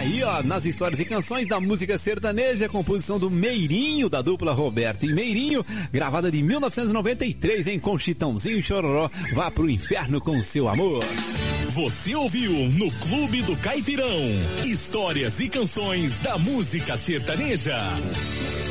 aí, ó, nas histórias e canções da música sertaneja, composição do Meirinho, da dupla Roberto e Meirinho, gravada de 1993, hein, com Chitãozinho e Chororó. Vá pro inferno com seu amor. Você ouviu no Clube do Caipirão, histórias e canções da música sertaneja.